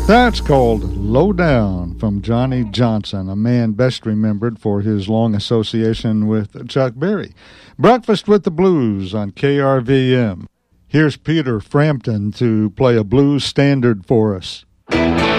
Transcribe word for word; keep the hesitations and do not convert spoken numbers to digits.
That's called Low Down from Johnny Johnson, a man best remembered for his long association with Chuck Berry. Breakfast with the Blues on K R V M. Here's Peter Frampton to play a blues standard for us.